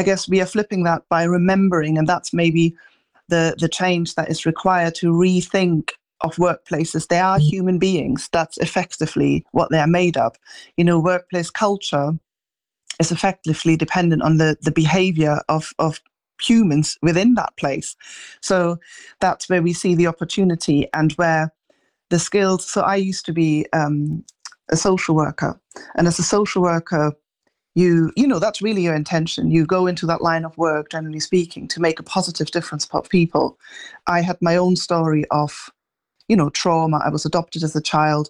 I guess we are flipping that by remembering, and that's maybe the change that is required to rethink of workplaces. They are human beings. That's effectively what they are made of. Workplace culture is effectively dependent on the behavior of humans within that place. So that's where we see the opportunity and where the skills. So I used to be a social worker, and as a social worker, you know that's really your intention. You go into that line of work, generally speaking, to make a positive difference for people. I had my own story of trauma. I was adopted as a child.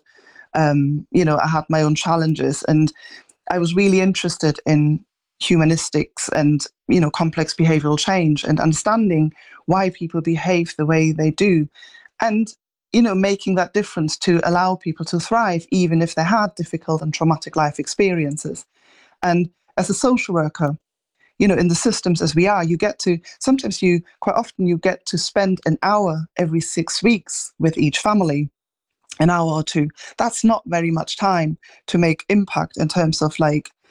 I had my own challenges, and I was really interested in humanistics and complex behavioral change and understanding why people behave the way they do, and making that difference to allow people to thrive even if they had difficult and traumatic life experiences. And as a social worker, in the systems as we are, quite often you get to spend an hour every 6 weeks with each family, an hour or two. That's not very much time to make impact in terms of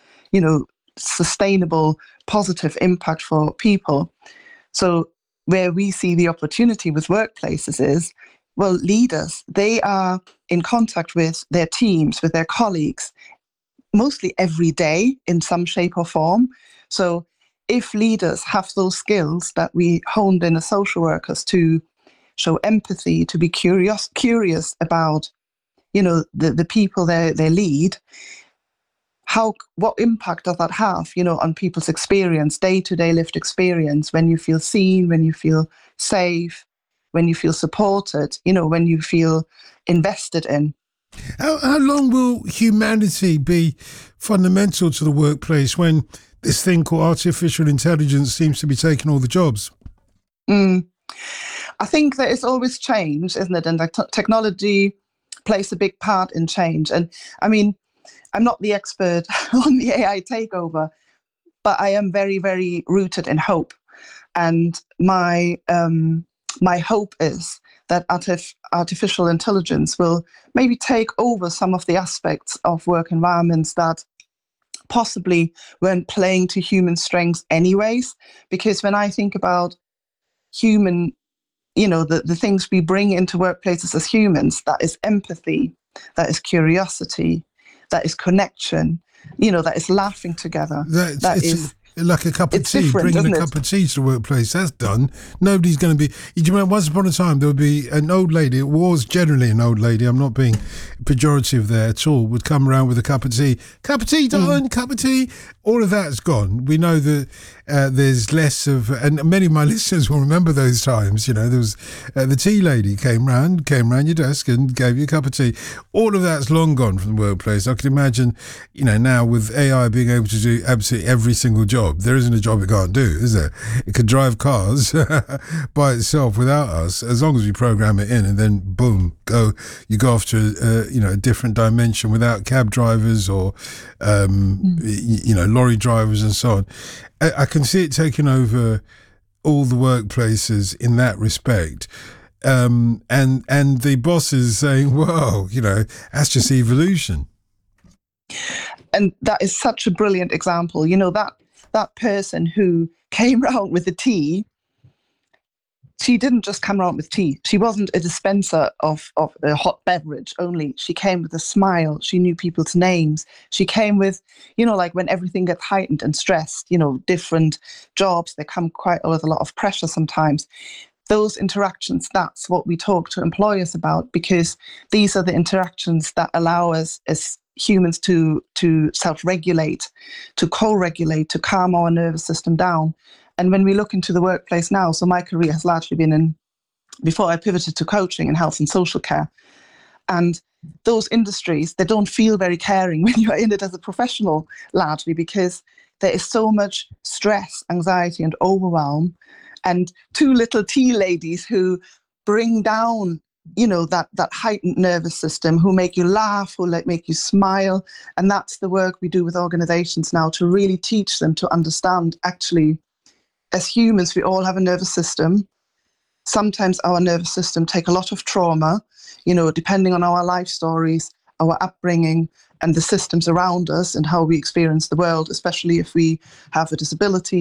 sustainable, positive impact for people. So where we see the opportunity with workplaces is, well, leaders, they are in contact with their teams, with their colleagues, mostly every day in some shape or form. So if leaders have those skills that we honed in as social workers to show empathy, to be curious about, the people they lead, what impact does that have, on people's experience, day-to-day lived experience, when you feel seen, when you feel safe, when you feel supported, when you feel invested in. How long will humanity be fundamental to the workplace when this thing called artificial intelligence seems to be taking all the jobs? I think that it's always change, isn't it? And technology plays a big part in change. And I mean, I'm not the expert on the AI takeover, but I am very, very rooted in hope. And my hope is that artificial intelligence will maybe take over some of the aspects of work environments that possibly weren't playing to human strengths anyways. Because when I think about human, the things we bring into workplaces as humans, that is empathy, that is curiosity, that is connection, that is laughing together. That is like a cup of tea, bringing a cup of tea to the workplace. That's done. Nobody's going to be. Do you remember once upon a time there would be an old lady? It was generally an old lady. I'm not being pejorative there at all. Would come around with a cup of tea. Cup of tea, darling. Cup of tea. All of that's gone. We know that there's less of, and many of my listeners will remember those times. There was the tea lady came round your desk and gave you a cup of tea. All of that's long gone from the workplace. I can imagine, now with AI being able to do absolutely every single job, there isn't a job it can't do, is there? It could drive cars by itself without us, as long as we program it in, and then boom, you go off to a different dimension without cab drivers or lorry drivers and so on. I can see it taking over all the workplaces in that respect. And the bosses saying, well, that's just evolution. And that is such a brilliant example. That person who came round with the tea, she didn't just come around with tea. She wasn't a dispenser of a hot beverage only. She came with a smile. She knew people's names. She came with, like when everything gets heightened and stressed, different jobs, they come quite with a lot of pressure sometimes. Those interactions, that's what we talk to employers about, because these are the interactions that allow us as humans to self-regulate, to co-regulate, to calm our nervous system down. And when we look into the workplace now, so my career has largely been before I pivoted to coaching in health and social care. And those industries, they don't feel very caring when you're in it as a professional, largely because there is so much stress, anxiety, and overwhelm. And two little tea ladies who bring down, that heightened nervous system, who make you laugh, who make you smile. And that's the work we do with organizations now, to really teach them to understand, actually, as humans, we all have a nervous system. Sometimes our nervous system take a lot of trauma, depending on our life stories, our upbringing, and the systems around us and how we experience the world, especially if we have a disability